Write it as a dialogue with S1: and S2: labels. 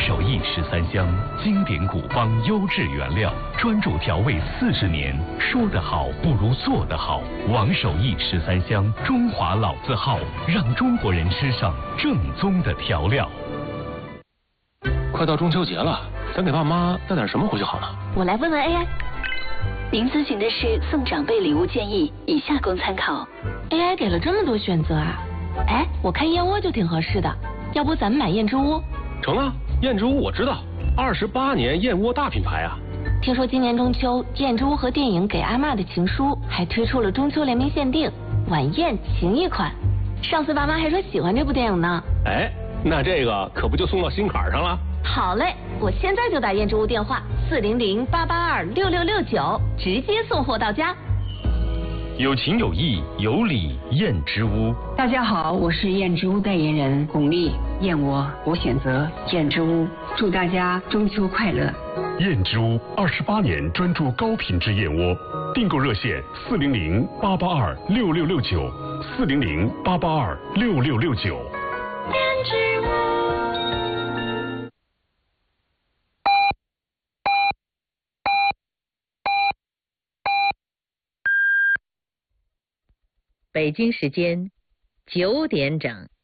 S1: 手艺13香，经典古方优质原料，专注调味40年。说得好不如做得好。王手艺13香，中华老字号，让中国人吃上正宗的调料。
S2: 快到中秋节了，咱给爸妈带点什么回去好呢？
S3: 我来问问 AI。您咨询的是送长辈礼物建议，以下供参考。AI 给了这么多选择啊！哎，我看燕窝就挺合适的，要不咱们买燕之屋？
S2: 成啊，燕之屋我知道，28年燕窝大品牌啊。
S3: 听说今年中秋，燕之屋和电影《给阿嬷的情书》还推出了中秋联名限定晚宴情谊款。上次爸妈还说喜欢这部电影呢。
S2: 哎，那这个可不就送到心坎上了？
S3: 好嘞，我现在就打燕之屋电话400-882-6669，直接送货到家。
S1: 有情有义有礼，燕之屋。
S4: 大家好，我是燕之屋代言人巩俐，燕窝我选择燕之屋，祝大家中秋快乐。
S5: 燕之屋28年专注高品质燕窝，订购热线400-882-6669，400-882-6669。
S3: 燕之屋。
S6: 北京时间9点整。